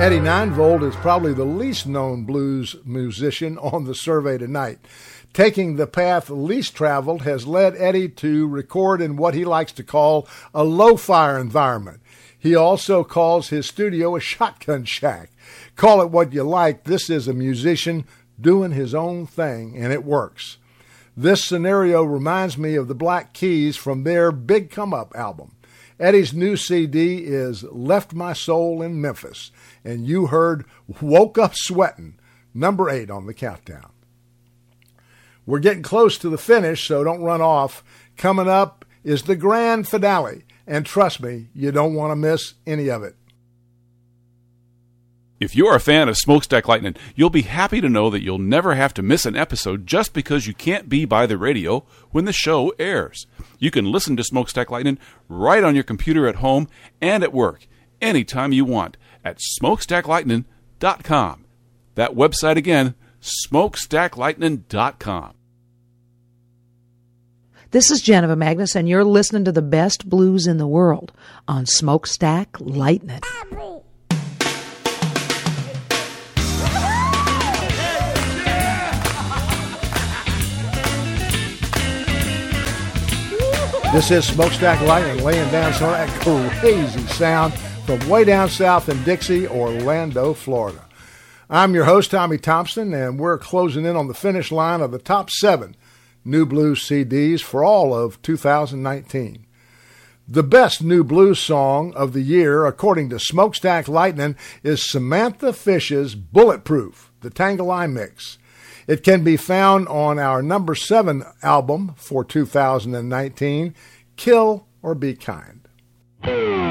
Eddie Ninevold is probably the least known blues musician on the survey tonight. Taking the path least traveled has led Eddie to record in what he likes to call a low-fire environment. He also calls his studio a shotgun shack. Call it what you like, this is a musician doing his own thing, and it works. This scenario reminds me of the Black Keys from their Big Come Up album. Eddie's new CD is Left My Soul in Memphis, and you heard Woke Up Sweatin', number 8 on the countdown. We're getting close to the finish, so don't run off. Coming up is the grand finale, and trust me, you don't want to miss any of it. If you're a fan of Smokestack Lightning, you'll be happy to know that you'll never have to miss an episode just because you can't be by the radio when the show airs. You can listen to Smokestack Lightning right on your computer at home and at work, anytime you want, at smokestacklightning.com. That website again, smokestacklightning.com. This is Geneva Magnus, and you're listening to the best blues in the world on Smokestack Lightning. This is Smokestack Lightning laying down some of that crazy sound from way down south in Dixie, Orlando, Florida. I'm your host, Tommy Thompson, and we're closing in on the finish line of the top 7 new blues CDs for all of 2019. The best new blues song of the year, according to Smokestack Lightning, is Samantha Fish's Bulletproof, the Tangle Mix. It can be found on our number 7 album for 2019, Kill or Be Kind.